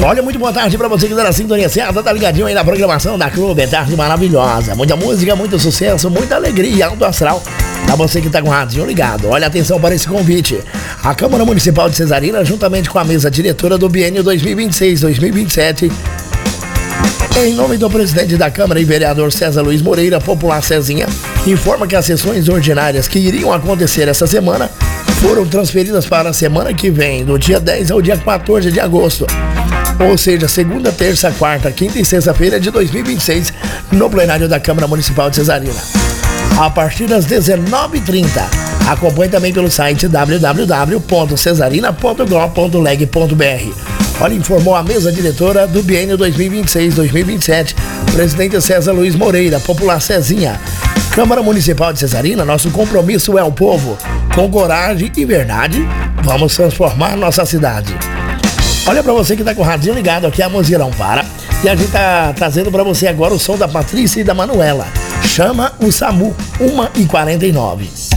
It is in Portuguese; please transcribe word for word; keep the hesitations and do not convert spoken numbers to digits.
Olha, muito boa tarde pra você que tá na sintonia certa, tá ligadinho aí na programação da Clube, é tarde maravilhosa, muita música, muito sucesso, muita alegria, alto astral, pra você que tá com o radinho ligado. Olha, atenção para esse convite, a Câmara Municipal de Cesarina, juntamente com a mesa diretora do biênio dois mil e vinte e seis, dois mil e vinte e sete, em nome do presidente da Câmara e vereador César Luiz Moreira, popular Cezinha, informa que as sessões ordinárias que iriam acontecer essa semana foram transferidas para a semana que vem, do dia dez ao dia quatorze de agosto. Ou seja, segunda, terça, quarta, quinta e sexta-feira de dois mil e vinte e seis, no plenário da Câmara Municipal de Cesarina, a partir das dezenove e trinta. Acompanhe também pelo site w w w ponto cesarina ponto gov ponto leg ponto b r. Olha, informou a mesa diretora do biênio dois mil e vinte e seis, dois mil e vinte e sete, presidente César Luiz Moreira, popular Cezinha. Câmara Municipal de Cesarina, nosso compromisso é o povo. Com coragem e verdade, vamos transformar nossa cidade. Olha, pra você que tá com o radinho ligado aqui, a música não para. E a gente tá trazendo pra você agora o som da Patrícia e da Manuela. Chama o SAMU, uma e quarenta e nove.